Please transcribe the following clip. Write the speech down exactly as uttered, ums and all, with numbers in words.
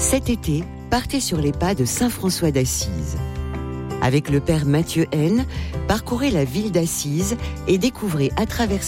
Cet été, partez sur les pas de saint François d'Assise. Avec le père Mathieu Haine, parcourez la ville d'Assise et découvrez à travers